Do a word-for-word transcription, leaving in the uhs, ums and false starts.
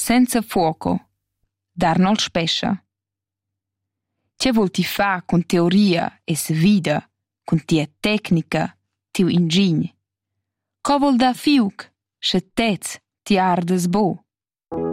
senza fuoco, d'Arnold Spescia. Che vuol ti fa con teoria e se vida, con tia tecnica, tiu ingegn? Co vuol da fiuc, sche tez ti ardes bo?